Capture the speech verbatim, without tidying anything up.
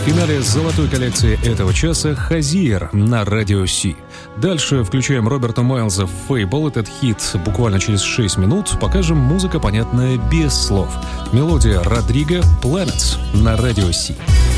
В финале золотой коллекции этого часа Хозиер на Радио Си. Дальше включаем Роберта Майлза в Fable. Этот хит буквально через шесть минут. Покажем музыка, понятная без слов. Мелодия Родриго Planets на Радио Си.